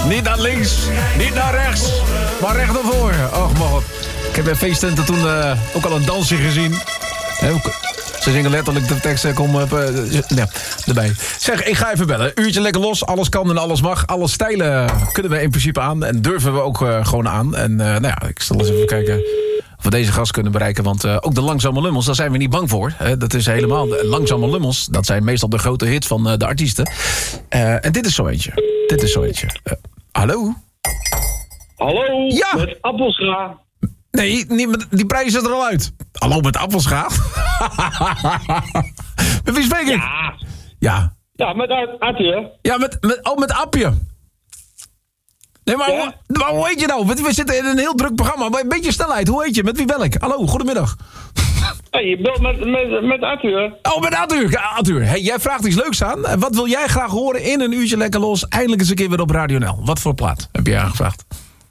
Niet naar links, niet naar rechts, maar recht naar voren. Och man, ik heb bij feesttenten toen ook al een dansje gezien. Ze zingen letterlijk de tekst, kom erbij. Zeg, ik ga even bellen. Uurtje lekker los, alles kan en alles mag. Alle stijlen kunnen we in principe aan en durven we ook gewoon aan. En ik zal eens even kijken of we deze gast kunnen bereiken. Want ook de langzame lummels, daar zijn we niet bang voor. Dat is helemaal, de langzame lummels, dat zijn meestal de grote hits van de artiesten. En dit is zo eentje. Hallo? Hallo, ja. Met Appelscha. Nee, die prijs is er al uit. Hallo, met Appelscha? Met wie spreek ik? Ja. Ja, met Atje. Ja, met Appje. Nee, maar ja? hoe heet je nou? We zitten in een heel druk programma. Maar een beetje snelheid. Hoe heet je? Met wie bel ik? Hallo, goedemiddag. Hey, je belt met Arthur. Oh, met Arthur. Hey, jij vraagt iets leuks aan. Wat wil jij graag horen in een uurtje lekker los? Eindelijk eens een keer weer op Radio NL. Wat voor plaat heb jij aangevraagd?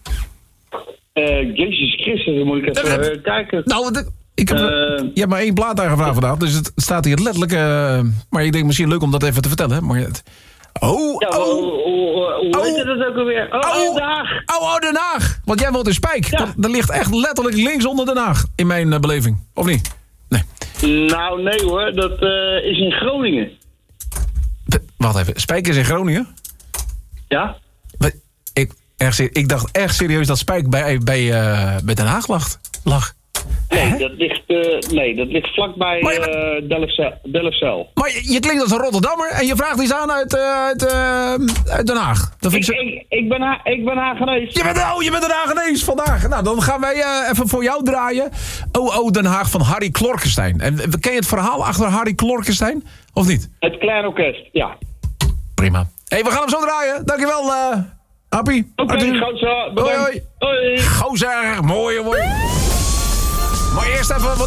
Jezus Christus, dan moet ik even kijken. Nou, ik heb je hebt maar 1 plaat aangevraagd vandaag. Dus het staat hier letterlijk... maar ik denk misschien leuk om dat even te vertellen. Maar hoe heet het ook alweer? Den Haag. Den Haag. Want jij woont in Spijk. Ja. Dat ligt echt letterlijk links onder Den Haag. In mijn beleving. Of niet? Nee. Nou, nee hoor. Dat is in Groningen. Wacht even. Spijk is in Groningen? Ja? Ik dacht echt serieus dat Spijk bij Den Haag lag. Nee, dat ligt vlakbij Delfzijl. Maar je klinkt als een Rotterdammer en je vraagt iets aan uit Den Haag. Dat vind Ik ben Haagenees. Je bent een Haagenees vandaag. Nou, dan gaan wij even voor jou draaien. Oh, Den Haag van Harry Klorkenstein. En ken je het verhaal achter Harry Klorkenstein? Of niet? Het Klein Orkest, ja. Prima. Hey, we gaan hem zo draaien. Dankjewel, Appie. Oké, gozer. Hoi. Gozer, mooi. Maar eerst even...